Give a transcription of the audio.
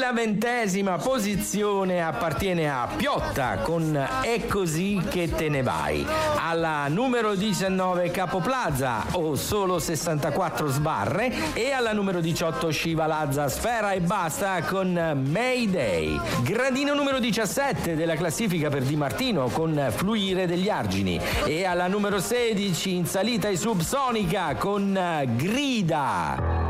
La 20ª posizione appartiene a Piotta con È così che te ne vai. Alla numero 19 Capo Plaza o Solo 64 sbarre, e alla numero 18 Scivalazza Sfera e Basta con Mayday. Gradino numero 17 della classifica per Di Martino con Fluire degli Argini, e alla numero 16 in salita e Subsonica con Grida.